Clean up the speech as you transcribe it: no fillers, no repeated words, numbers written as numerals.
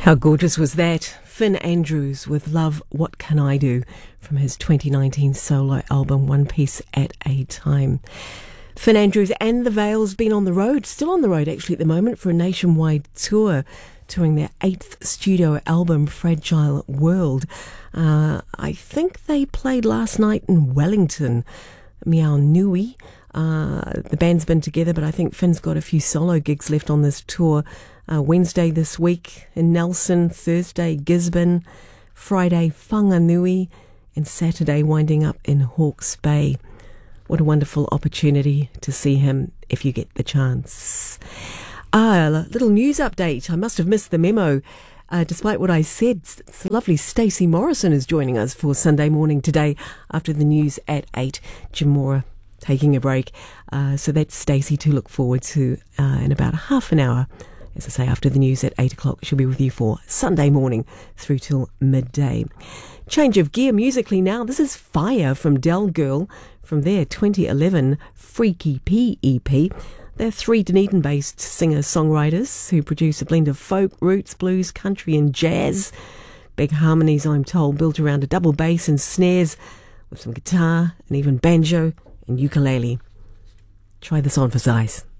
How gorgeous was that? Finn Andrews with Love, What Can I Do? From his 2019 solo album, One Piece at a Time. Finn Andrews and the Veils been on the road, still on the road actually at the moment, for a nationwide tour, touring their 8th studio album, Fragile World. I think they played last night in Wellington, Meow Nui. The band's been together, but I think Finn's got a few solo gigs left on this tour. Wednesday this week in Nelson, Thursday Gisborne, Friday Whanganui, and Saturday winding up in Hawke's Bay. What a wonderful opportunity to see him if you get the chance. A little news update. I must have missed the memo. Despite what I said, the lovely Stacey Morrison is joining us for Sunday morning today after the news at 8. Jim Moore taking a break. So that's Stacey to look forward to in about half an hour. As I say, after the news at 8 o'clock, she'll be with you for Sunday morning through till midday. Change of gear musically now. This is Fire from Del Girl from their 2011 Freaky P EP. They're 3 Dunedin-based singer-songwriters who produce a blend of folk, roots, blues, country and jazz. Big harmonies, I'm told, built around a double bass and snares with some guitar and even banjo and ukulele. Try this on for size.